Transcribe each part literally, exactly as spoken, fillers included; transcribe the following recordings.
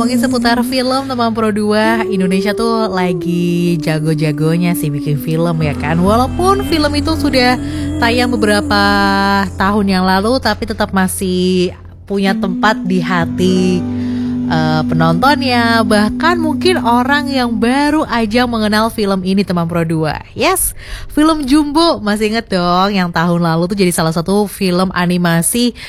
ngomongin seputar film teman Pro dua, Indonesia tuh lagi jago-jagonya sih bikin film ya kan. Walaupun film itu sudah tayang beberapa tahun yang lalu, tapi tetap masih punya tempat di hati uh, penontonnya. Bahkan mungkin orang yang baru aja mengenal film ini teman Pro dua. Yes, film Jumbo, masih inget dong yang tahun lalu tuh jadi salah satu film animasi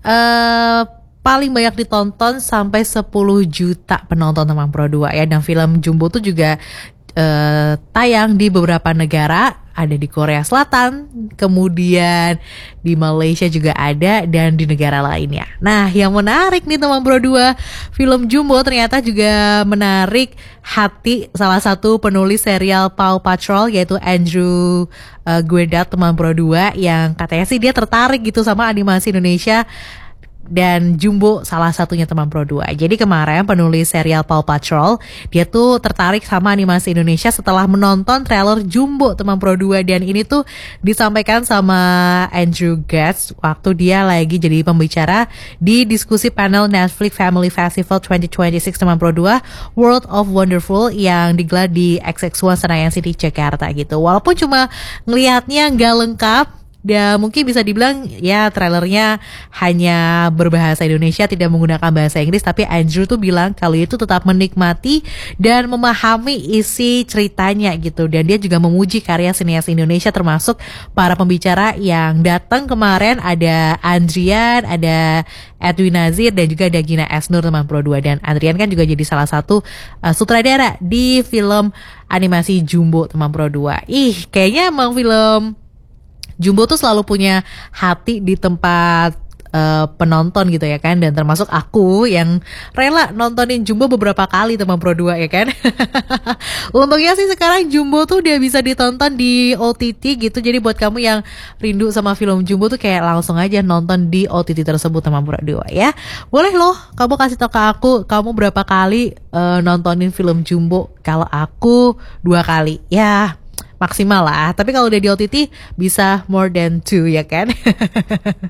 uh, paling banyak ditonton sampai sepuluh juta penonton teman Pro dua ya. Dan film Jumbo tuh juga uh, tayang di beberapa negara, ada di Korea Selatan, kemudian di Malaysia juga ada, dan di negara lainnya. Nah, yang menarik nih teman Pro dua, film Jumbo ternyata juga menarik hati salah satu penulis serial Paw Patrol, yaitu Andrew uh, Guedat teman Pro dua, yang katanya sih dia tertarik gitu sama animasi Indonesia. Dan Jumbo salah satunya teman Pro dua. Jadi kemarin penulis serial Paw Patrol, dia tuh tertarik sama animasi Indonesia setelah menonton trailer Jumbo teman Pro dua. Dan ini tuh disampaikan sama Andrew Guedat waktu dia lagi jadi pembicara di diskusi panel Netflix Family Festival dua ribu dua puluh enam teman Pro dua, World of Wonderful, yang digelar di X X one Senayan City, Jakarta gitu. Walaupun cuma ngelihatnya nggak lengkap, ya mungkin bisa dibilang ya trailernya hanya berbahasa Indonesia, tidak menggunakan bahasa Inggris, tapi Andrew tuh bilang kalau itu tetap menikmati dan memahami isi ceritanya gitu. Dan dia juga memuji karya sinias Indonesia, termasuk para pembicara yang datang kemarin, ada Andrian, ada Edwin Nazir, dan juga ada Gina Esnur teman Pro dua. Dan Andrian kan juga jadi salah satu uh, sutradara di film animasi Jumbo teman Pro dua. Ih, kayaknya emang film Jumbo tuh selalu punya hati di tempat uh, penonton gitu ya kan. Dan termasuk aku yang rela nontonin Jumbo beberapa kali teman Pro dua ya kan. Untungnya sih sekarang Jumbo tuh udah bisa ditonton di O T T gitu. Jadi buat kamu yang rindu sama film Jumbo tuh kayak langsung aja nonton di O T T tersebut teman Pro dua ya. Boleh loh kamu kasih tau ke aku, kamu berapa kali uh, nontonin film Jumbo. Kalau aku dua kali ya, maksimal lah. Tapi kalau udah di O T T bisa more than two ya kan.